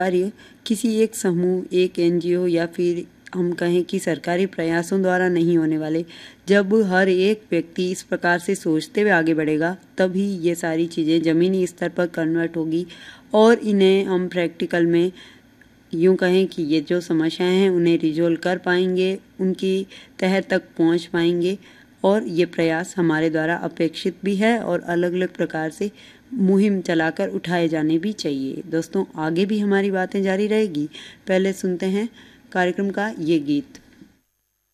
कार्य किसी एक समूह, एक एनजीओ या फिर हम कहें कि सरकारी प्रयासों द्वारा नहीं होने वाले। जब हर एक व्यक्ति इस प्रकार से सोचते हुए आगे बढ़ेगा, तभी ये सारी चीज़ें ज़मीनी स्तर पर कन्वर्ट होगी और इन्हें हम प्रैक्टिकल में यूँ कहें कि ये जो समस्याएं हैं उन्हें रिजोल्व कर पाएंगे, उनकी तह तक पहुंच पाएंगे। और ये प्रयास हमारे द्वारा अपेक्षित भी है और अलग अलग प्रकार से मुहिम चलाकर उठाए जाने भी चाहिए। दोस्तों, आगे भी हमारी बातें जारी रहेगी। पहले सुनते हैं कार्यक्रम का ये गीत।